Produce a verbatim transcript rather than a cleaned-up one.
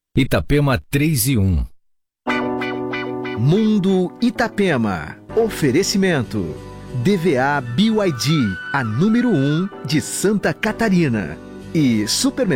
Itapema três e um. Mundo Itapema. Oferecimento. D V A B Y D, a número um de Santa Catarina. E Supermercado